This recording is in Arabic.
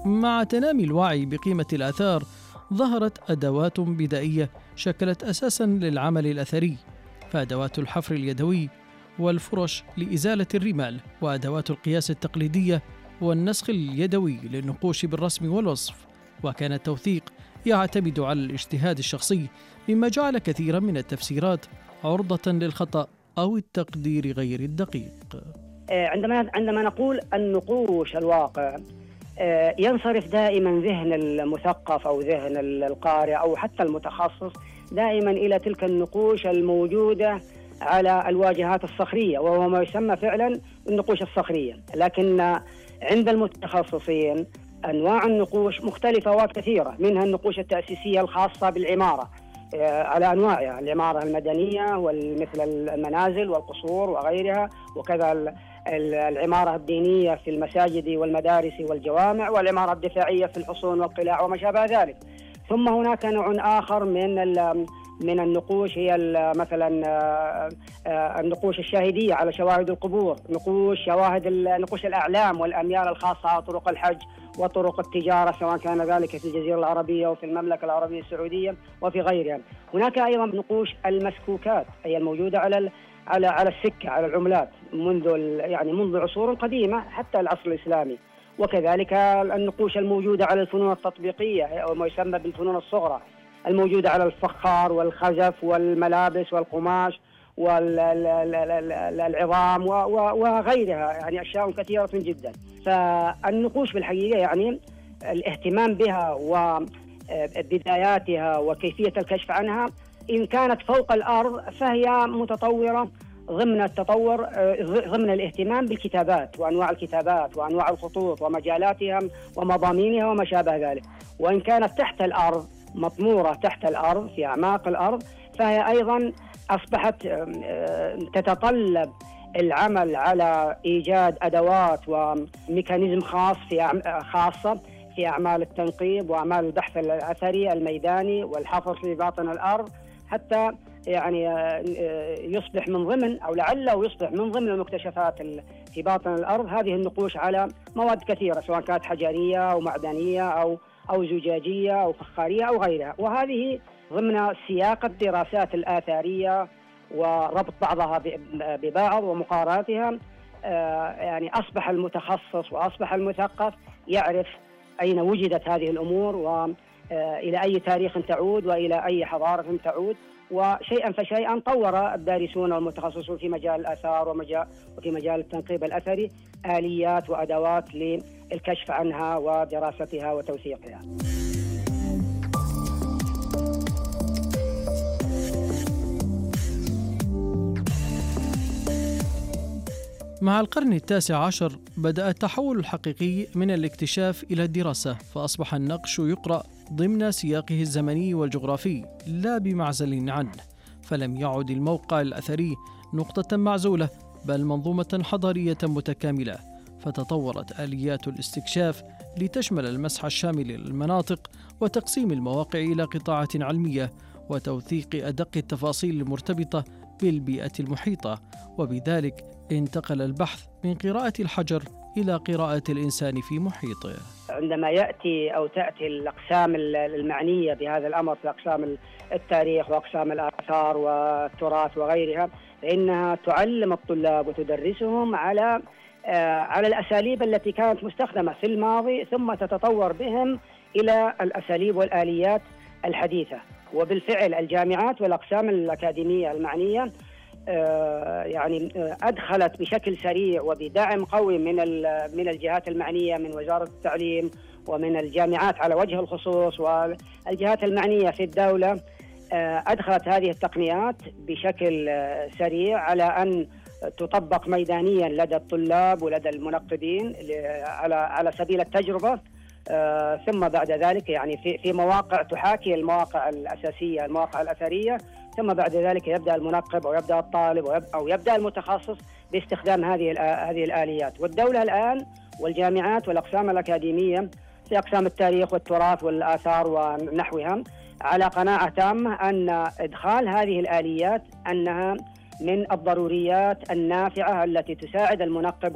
مع تنامي الوعي بقيمة الآثار ظهرت أدوات بدائية شكلت أساساً للعمل الأثري، فأدوات الحفر اليدوي والفرش لإزالة الرمال، وأدوات القياس التقليدية والنسخ اليدوي للنقوش بالرسم والوصف. وكان التوثيق يعتمد على الاجتهاد الشخصي، مما جعل كثيرا من التفسيرات عرضة للخطأ أو التقدير غير الدقيق. عندما نقول النقوش الواقع، ينصرف دائما ذهن المثقف أو ذهن القارئ أو حتى المتخصص دائما إلى تلك النقوش الموجودة على الواجهات الصخرية، وهو ما يسمى فعلا النقوش الصخرية. لكن عند المتخصصين أنواع النقوش مختلفة وكثيرة، منها النقوش التأسيسية الخاصة بالعمارة على أنواعها، العمارة المدنية مثل المنازل والقصور وغيرها، وكذا العمارة الدينية في المساجد والمدارس والجوامع، والعمارة الدفاعية في الحصون والقلاع وما شابه ذلك. ثم هناك نوع آخر من النقوش، هي مثلا النقوش الشاهدية على شواهد القبور، نقوش الأعلام والأميال الخاصة على طرق الحج وطرق التجارة، سواء كان ذلك في الجزيرة العربية وفي المملكة العربية السعودية وفي غيرها. هناك أيضا نقوش المسكوكات، أي الموجودة على السكة، على العملات منذ العصور القديمة حتى العصر الإسلامي. وكذلك النقوش الموجودة على الفنون التطبيقية أو ما يسمى بالفنون الصغرى، الموجودة على الفخار والخزف والملابس والقماش والعظام وغيرها، يعني أشياء كثيرة جدا. فالنقوش بالحقيقة الاهتمام بها وبداياتها وكيفية الكشف عنها، إن كانت فوق الأرض فهي متطورة ضمن الاهتمام بالكتابات وأنواع الكتابات وأنواع الخطوط ومجالاتها ومضامينها وما شابه ذلك. وإن كانت تحت الأرض، مطمورة تحت الأرض في أعماق الأرض، فهي أيضا أصبحت تتطلب العمل على إيجاد أدوات وميكانيزم خاصة في أعمال التنقيب وأعمال البحث الأثري الميداني والحفر في باطن الأرض، حتى يصبح من ضمن أو لعله يصبح من ضمن المكتشفات في باطن الأرض هذه النقوش على مواد كثيرة، سواء كانت حجرية أو معدنية أو زجاجية أو فخارية أو غيرها. وهذه ضمن سياق الدراسات الآثارية وربط بعضها ببعض ومقارنتها. أصبح المتخصص وأصبح المثقف يعرف أين وجدت هذه الأمور وإلى أي تاريخ تعود وإلى أي حضارة تعود. وشيئا فشيئا طور الدارسون والمتخصصون في مجال الآثار وفي مجال التنقيب الأثري آليات وأدوات للكشف عنها ودراستها وتوثيقها. مع القرن 19 بدأ التحول الحقيقي من الاكتشاف إلى الدراسة، فأصبح النقش يقرأ ضمن سياقه الزمني والجغرافي لا بمعزل عنه، فلم يعد الموقع الأثري نقطة معزولة بل منظومة حضارية متكاملة. فتطورت آليات الاستكشاف لتشمل المسح الشامل للمناطق وتقسيم المواقع إلى قطاعات علمية وتوثيق أدق التفاصيل المرتبطة بالبيئة المحيطة، وبذلك انتقل البحث من قراءة الحجر إلى قراءة الإنسان في محيطه. عندما تأتي الأقسام المعنية بهذا الأمر في أقسام التاريخ وأقسام الآثار والتراث وغيرها، فإنها تعلم الطلاب وتدرسهم على الأساليب التي كانت مستخدمة في الماضي، ثم تتطور بهم إلى الأساليب والآليات الحديثة. وبالفعل الجامعات والأقسام الأكاديمية المعنية أدخلت بشكل سريع وبدعم قوي من الجهات المعنية، من وزارة التعليم ومن الجامعات على وجه الخصوص والجهات المعنية في الدولة، أدخلت هذه التقنيات بشكل سريع على أن تطبق ميدانيا لدى الطلاب ولدى المنقبين على سبيل التجربة. ثم بعد ذلك في مواقع تحاكي المواقع الأساسية، المواقع الأثرية، ثم بعد ذلك يبدأ المنقب أو يبدأ الطالب أو يبدأ المتخصص باستخدام هذه الآليات. والدولة الآن والجامعات والأقسام الأكاديمية في أقسام التاريخ والتراث والآثار ونحوها على قناعة تامة أن إدخال هذه الآليات أنها من الضروريات النافعة التي تساعد المنقب